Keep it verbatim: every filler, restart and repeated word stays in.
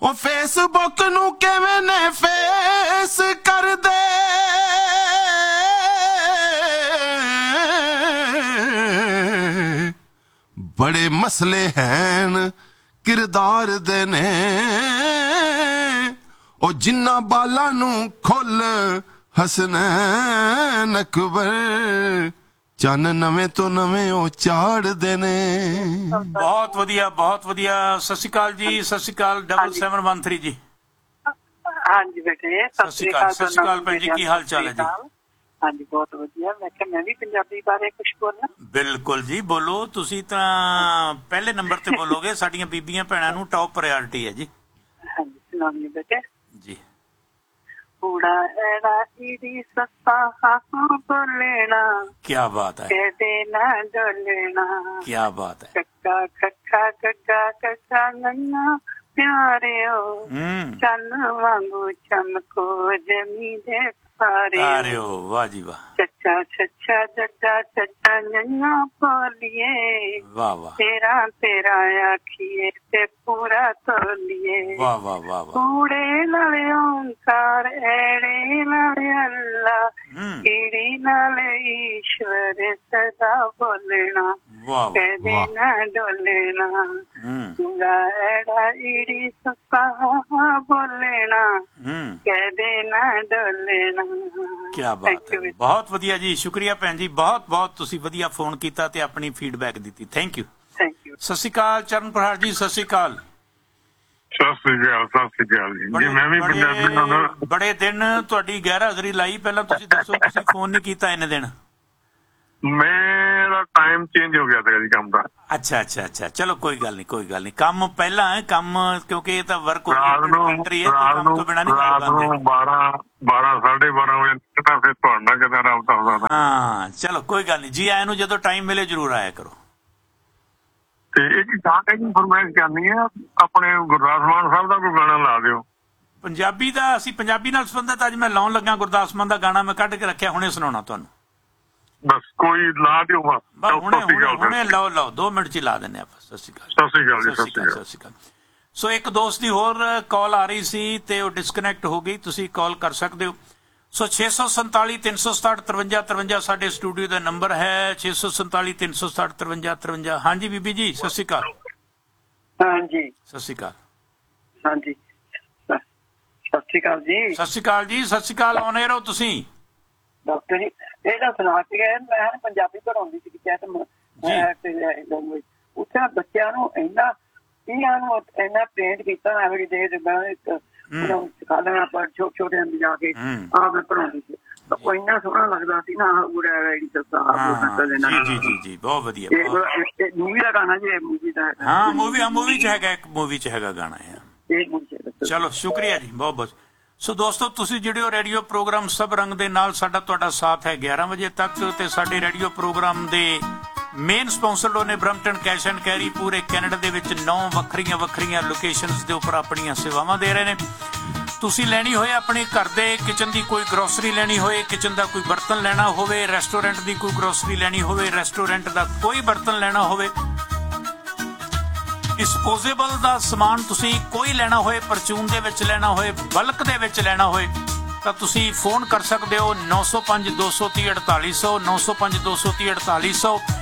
ਉਹ ਫੇਸਬੁੱਕ ਨੂੰ ਕਿਵੇਂ ਨੇ ਫੇਸ ਕਰਦੇ ਬੜੇ ਮਸਲੇ ਹਨ ਕਿਰਦਾਰ ਦੇ ਨੇ ਉਹ ਜਿੰਨਾ ਬਾਲਾਂ ਨੂੰ ਖੁੱਲ ਹਸਨੈਨ ਅਕਬਰ ਚੰਨ ਨਵੇਂ ਤੋਂ ਨਵੇਂ ਉਹ ਚਾੜਦੇ ਨੇ। ਬਹੁਤ ਵਧੀਆ ਬਹੁਤ ਵਧੀਆ। ਸਤਿ ਸ਼੍ਰੀ ਅਕਾਲ ਜੀ। ਸਤਿ ਸ਼੍ਰੀ ਅਕਾਲ double seven one three G. ਹਾਂਜੀ ਬੇਟੇ ਸਤਿ ਸ਼੍ਰੀ ਅਕਾਲ। ਸਤਿ ਸ਼੍ਰੀ ਅਕਾਲ ਭੈਣ ਜੀ, ਕੀ ਹਾਲ ਚਾਲ ਹੈ ਜੀ? ਹਾਂਜੀ ਬਹੁਤ ਵਧੀਆ। ਮੈਂ ਕਿਹਾ ਮੈਂ ਵੀ ਪੰਜਾਬੀ ਬਾਰੇ ਕੁਝ ਬੋਲਾਂ। ਬਿਲਕੁਲ ਜੀ ਬੋਲੋ। ਤੁਸੀਂ ਤਾਂ ਪਹਿਲੇ ਨੰਬਰ ਤੇ ਬੋਲੋਗੇ। ਸਾਡੀਆਂ ਬੀਬੀਆਂ ਭੈਣਾਂ ਨੂੰ ਟੌਪ ਪ੍ਰਾਇੋਰਟੀ ਹੈ ਜੀ। ਹਾਂਜੀ ਸੁਣਾਉਣੀ ਬੇਟੇ ਜੀ। ਕੂੜਾ ਐੜਾ ਈੜੀ ਸੱਸਾ ਹਾਹਾਂ ਬੋਲਣਾ क्या बात है, कहते ना डोलना क्या बात है। कक्का कक्का कक्का कक्का नन्ना प्यारे हो हम्म चन्न वांगू चमको जमी दे सारे अरे हो वाह जी वाह। चचा चचा चचा चचा नन्ना बोलिए वाह वाह तेरा तेरा आखिए ते पूरा तोलिए वाह वाह वाह वाह। कूड़े नाले ओंकार एड़े नाले अल्लाह ईड़ी नाले ईश्वर सदा बोलना वाह कहदे वाह। ना डोलना हम्म कूड़ा एड़ा ईड़ी ससा बोलना हम्म कहदे ना डोलना। क्या बात है। बहुत ਵਧੀਆ ਜੀ। ਸ਼ੁਕਰੀਆ ਭੈਣ ਜੀ। ਬਹੁਤ ਬਹੁਤ ਤੁਸੀਂ ਵਧੀਆ ਫੋਨ ਕੀਤਾ ਤੇ ਆਪਣੀ ਫੀਡਬੈਕ ਦਿੱਤੀ। Thank you. Thank you. ਸਤਿ ਸ਼੍ਰੀ ਅਕਾਲ ਚਰਨ ਪ੍ਰਹਾਰ ਜੀ। ਸਤਿ ਸ਼੍ਰੀ ਅਕਾਲ। ਸਤਿ ਸ੍ਰੀ ਅਕਾਲ ਸਤਿ ਸ੍ਰੀ ਅਕਾਲ ਜੀ। ਜੀ ਮੈਂ ਵੀ ਪੰਜਾਬੀ ਨਾਲ ਬੜੇ ਦਿਨ ਤੁਹਾਡੀ ਗੈਰ ਹਾਜ਼ਰੀ ਲਾਈ। ਪਹਿਲਾਂ ਤੁਸੀਂ ਦੱਸੋ ਤੁਸੀਂ ਫੋਨ ਨਹੀਂ ਕੀਤਾ ਇੰਨੇ ਦਿਨ? ਮੇਰਾ ਟਾਈਮ ਚੇਂਜ ਹੋ ਗਿਆ ਸੀਗਾ ਜੀ ਕੰਮ ਦਾ। ਅੱਛਾ ਅੱਛਾ ਅੱਛਾ ਚਲੋ ਕੋਈ ਗੱਲ ਨਹੀਂ ਕੋਈ ਗੱਲ ਨਹੀਂ। ਕੰਮ ਪਹਿਲਾਂ ਹੈ ਕੰਮ ਕਿਉਂਕਿ ਇਹ ਤਾਂ ਵਰਕ ਰਾਤ ਨੂੰ ਰਾਤ ਨੂੰ ਰਾਤ ਨੂੰ ਬਾਰਾਂ ਬਾਰਾਂ ਸਾਢੇ ਬਾਰਾਂ ਵਜੇ ਤਾਂ ਫਿਰ ਤੁਹਾਡਾ ਕਿਤੇ ਰਾਬਤਾ ਹੋ ਸਕਦਾ। ਹਾਂ ਚਲੋ ਕੋਈ ਗੱਲ ਨਹੀਂ ਜੀ। ਆਏ ਨੂੰ ਜਦੋਂ ਟਾਈਮ ਮਿਲੇ ਜ਼ਰੂਰ ਆਇਆ ਕਰੋ। ਤੇ ਇੱਕ ਤਾਂ ਇਹ ਫਰਮਾਇਸ਼ ਕਰਨੀ ਹੈ ਆਪਣੇ ਗੁਰਦਾਸ ਮਾਨ ਸਾਹਿਬ ਦਾ ਕੋਈ ਗਾਣਾ ਲਾ ਦਿਓ ਪੰਜਾਬੀ ਦਾ। ਅਸੀਂ ਪੰਜਾਬੀ ਨਾਲ ਸੰਬੰਧਿਤ ਅੱਜ ਮੈਂ ਲਾਉਣ ਲੱਗਾ ਗੁਰਦਾਸ ਮਾਨ ਦਾ ਗਾਣਾ। ਮੈਂ ਕੱਢ ਕੇ ਰੱਖਿਆ ਹੁਣੇ ਸੁਣਾਉਣਾ ਤੁਹਾਨੂੰ। ਬਸ ਕੋਈ ਲਾ ਦਿਓ ਬਸ ਹੁਣੇ ਹੁਣੇ ਲਾਓ ਲਾਓ ਦੋ ਮਿੰਟ ਚ ਲਾ ਦਿੰਦੇ ਆਪਾਂ। ਸਤਿ ਸ਼੍ਰੀ ਅਕਾਲ। ਸਤਿ ਸ਼੍ਰੀ ਅਕਾਲ ਜੀ। ਸਤਿ ਸ਼੍ਰੀ ਅਕਾਲ ਸਤਿ ਸ਼੍ਰੀ ਅਕਾਲ। ਸੋ ਇੱਕ ਦੋਸਤ ਦੀ ਹੋਰ ਕਾਲ ਆ ਰਹੀ ਸੀ ਤੇ ਉਹ ਡਿਸਕਨੈਕਟ ਹੋ ਗਈ। ਤੁਸੀਂ ਕਾਲ ਕਰ ਸਕਦੇ ਹੋ। ਸੋ ਛੇ ਸੌ ਸੰਤਾਲੀ ਤਿੰਨ ਸੌ ਸਤਾਹਠ ਤਰਵੰਜਾ ਤਰਵੰਜਾ ਸਾਡੇ ਸਟੂਡੀਓ ਦਾ ਨੰਬਰ ਹੈ। ਛੇ ਸੌ ਸੰਤਾਲੀ ਤਿੰਨ ਸੌ ਸਤਾਹਠ ਤਰਵੰਜਾ ਤਰਵੰਜਾ। ਹਾਂਜੀ ਬੀਬੀ ਜੀ ਸਤਿ ਸ਼੍ਰੀ ਅਕਾਲ। ਹਾਂਜੀ ਸਤਿ ਸ਼੍ਰੀ ਅਕਾਲ। ਹਾਂਜੀ ਸਤਿ ਸ਼੍ਰੀ ਅਕਾਲ ਜੀ। ਸਤਿ ਸ਼੍ਰੀ ਅਕਾਲ ਜੀ। ਸਤਿ ਸ਼੍ਰੀ ਅਕਾਲ। ਆਉਣੇ ਰਹੋ ਤੁਸੀਂ। ਡਾਕਟਰ ਜੀ ਇਹ ਤਾਂ ਸੁਣਾ ਕੇ ਗਏ। ਮੈਂ ਪੰਜਾਬੀ ਪੜ੍ਹਾਉਂਦੀ ਸੀ ਉੱਥੇ ਬੱਚਿਆਂ ਨੂੰ ਇੰਨਾ ਇਹਨਾਂ ਨੂੰ ਇੰਨਾ ਟ੍ਰੇਨਡ ਕੀਤਾ ਐਵਰੀ ਡੇ ਸਿਖਾ ਦੇਣਾ ਪਰ ਛੋਟੇ ਛੋਟੇ ਅੰਦਰ ਜਾ ਕੇ ਆਪ ਮੈਂ ਪੜ੍ਹਾਉਂਦੀ ਸੀ। ਉਹ ਇੰਨਾ ਸੋਹਣਾ ਲੱਗਦਾ ਸੀ ਨਾ। ਜੀ ਜੀ ਜੀ ਬਹੁਤ ਵਧੀਆ। ਮੂਵੀ ਦਾ ਗਾਣਾ ਜੀ ਮੂਵੀ ਦਾ। ਹਾਂ ਮੂਵੀ ਮੂਵੀ ਚ ਹੈਗਾ ਇੱਕ ਮੂਵੀ ਚ ਹੈਗਾ ਗਾਣਾ ਹੈ। ਚਲੋ ਸ਼ੁਕਰੀਆ ਜੀ ਬਹੁਤ ਬਹੁਤ। ਸੋ ਦੋਸਤੋ ਤੁਸੀਂ ਜਿਹੜੇ ਹੋ ਰੇਡੀਓ ਪ੍ਰੋਗਰਾਮ ਸਭ ਰੰਗ ਦੇ ਨਾਲ ਸਾਡਾ ਤੁਹਾਡਾ ਸਾਥ ਹੈ ਗਿਆਰਾਂ ਵਜੇ ਤੱਕ। ਤੇ ਸਾਡੇ ਰੇਡੀਓ ਪ੍ਰੋਗਰਾਮ ਦੇ ਮੇਨ ਸਪਾਂਸਰ ਨੇ ਬਰਮਟਨ ਕੈਸ਼ ਐਂਡ ਕੈਰੀ ਪੂਰੇ ਕੈਨੇਡਾ ਦੇ ਵਿੱਚ ਨੌ ਵੱਖਰੀਆਂ ਵੱਖਰੀਆਂ ਲੋਕੇਸ਼ਨਸ ਦੇ ਉੱਪਰ ਆਪਣੀਆਂ ਸੇਵਾਵਾਂ ਦੇ ਰਹੇ ਨੇ। ਤੁਸੀਂ ਲੈਣੀ ਹੋਏ ਆਪਣੇ ਘਰ ਦੇ ਕਿਚਨ ਦੀ ਕੋਈ ਗਰੋਸਰੀ ਲੈਣੀ ਹੋਏ, ਕਿਚਨ ਦਾ ਕੋਈ ਬਰਤਨ ਲੈਣਾ ਹੋਵੇ, ਰੈਸਟੋਰੈਂਟ ਦੀ ਕੋਈ ਗਰੋਸਰੀ ਲੈਣੀ ਹੋਵੇ, ਰੈਸਟੋਰੈਂਟ ਦਾ ਕੋਈ ਬਰਤਨ ਲੈਣਾ ਹੋਵੇ, ਡਿਸਪੋਜ਼ੇਬਲ ਦਾ ਸਮਾਨ ਤੁਸੀਂ ਕੋਈ ਲੈਣਾ ਹੋਏ, ਪਰਚੂਨ ਦੇ ਵਿੱਚ ਲੈਣਾ ਹੋਏ, ਬਲਕ ਦੇ ਵਿੱਚ ਲੈਣਾ ਹੋਏ ਤਾਂ ਤੁਸੀਂ ਫੋਨ ਕਰ ਸਕਦੇ ਹੋ ਨੌ ਸੌ ਪੰਜ ਦੋ ਸੌ ਤੀਹ ਅੜਤਾਲੀ ਸੌ ਨੌ ਸੌ ਪੰਜ ਦੋ ਸੌ ਤੀਹ ਅੜਤਾਲੀ ਸੌ।